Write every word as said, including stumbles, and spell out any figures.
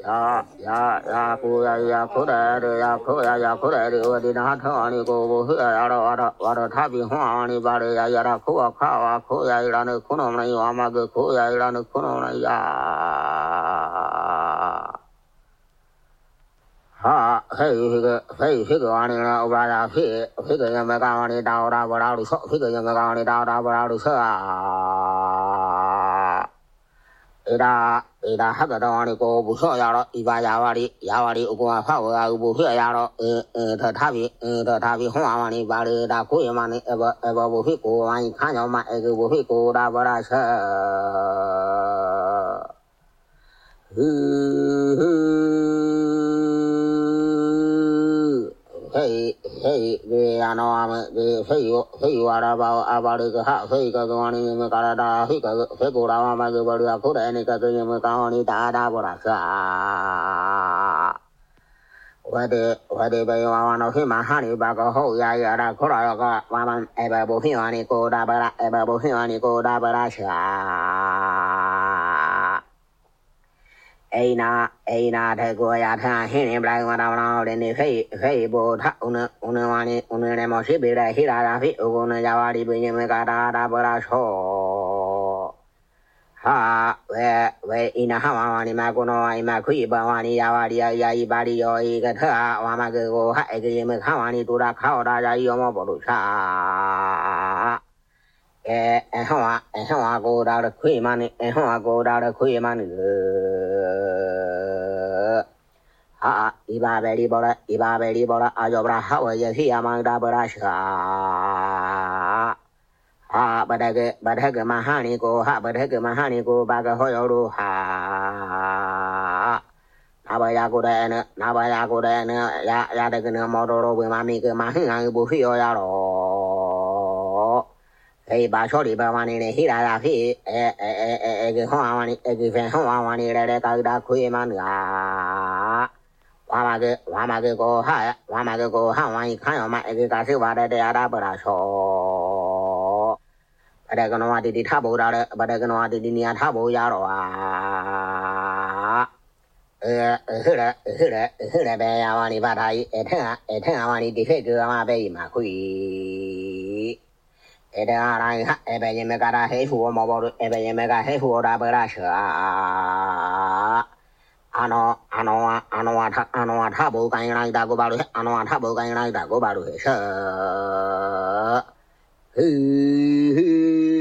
ya ya ya ku ya ya ku da de ya ku ya ya ku da de wa di na tha ni ko bu hu ya ra wa ra wa ra tha bi hwa ni ba de ya ya ra ku wa kha wa ku ya ra ne ku no na ya ma ge ku ya ra ne ku no na ya ha hey he hey he ge wa ni na o ba ya phi phi ge ya ma ka wa ni da ra ba ra lu so phi ge ya ma ka wa ni da ra ba ra lu so Ida ida haka da wani ko bu so ya ro iba ya wa ri ya wa ri ko fa wa ya bu hu ya ro e e ta tha bi e ta tha bi hwa wa ni ba le da ko ya ma ni e ba e ba bu hu ko wa ni kha ya ma e bu hu ko da ba ra sa hu hey hey de ya no ma de hey yo hey wa ra ba a ba le ka ha hey ka ko ni me ka ra da hey ka he ko ra ma ke ba ya ko da ni ka ke me ka ni da da ba ra sa wa de wa de ba yo wa no he ma ha ni ba ko ho ya ya ra ko ra ya ka wa man e ba bo hi wa ni ko da ba ra e ba bo hi wa ni ko da ba ra sa ai na ai na the ko ya tha hin ni blai wa da na de ni phei phei bo tha un un wa ni un ne mo shi be da hi da da phi o ko ne ya wa ri be ni me ka da da ba ra so ha we we ina ha wa ni ma ko no ai ma khu ba wa ni ya wa ri ya ya i ba ri yo i ka tha wa ma ke ko ha ai ke me kha wa ni tu da kha da ya yo mo bo lu sa eh eh ha eh ha ko da de khu ma ni eh ha ko da de khu ma ni ha iba be ri bo la iba be ri bo la a yo bra ha wa ye hi ya ma da ba ra sha ha ba da ge ba da ge ma ha ni ko ha ba da ge ma ha ni ko ba ga ho yo ru ha na ba ya ko da ne na ba ya ko da ne ya ya de ge ne mo do ro we ma mi ge ma hi nga bu hi yo ya ro hey ba cho di ba wa ni ne hi da ya phi e e e e ge ho wa ni e ge fen ho wa wa ni le le ka da khu ma ni a wa ma ge wa ma ge ko ha wa ma ge ko ha wa ni kha yo ma e ge ka se wa de de ya da ba ra so ba de ga no wa di di tha bo da de ba de ga no wa di di ni ya tha bo ya ro a e he le he le he le be ya wa ni ba da yi e tha e tha wa ni di phe ge ma be yi ma khu yi e da ra ha e be ye me ka da he fu mo bo e be ye me ka he fu da ba ra sha ano ano ano tha ano tha bo ka yin lai da ko ba lu ano tha bo ka yin lai da ko ba lu he sha hu